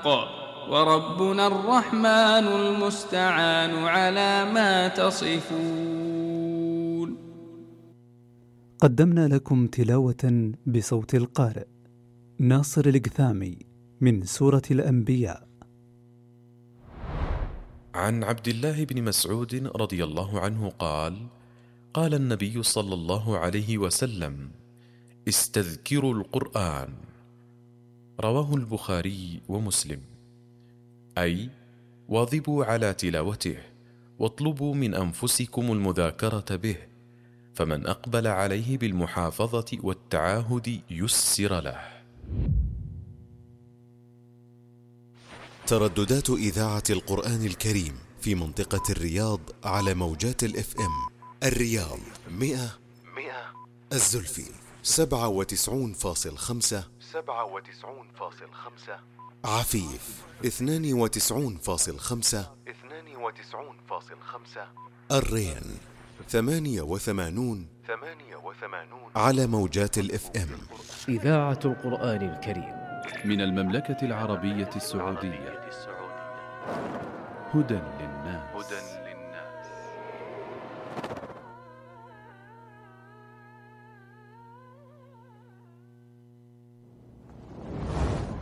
وربنا الرحمن المستعان على ما تصفون. قدمنا لكم تلاوة بصوت القارئ ناصر القثامي من سورة الأنبياء. عن عبد الله بن مسعود رضي الله عنه قال: قال النبي صلى الله عليه وسلم: استذكروا القرآن. رواه البخاري ومسلم. أي واظبوا على تلاوته، واطلبوا من أنفسكم المذاكرة به، فمن أقبل عليه بالمحافظة والتعاهد يسر له. ترددات إذاعة القرآن الكريم في منطقة الرياض على موجات الFM: الرياض 100، الزلفي 97.5، عفيف 92.5، الرين 88 على موجات الFM. إذاعة القرآن الكريم من المملكة العربية السعودية، هدى للناس.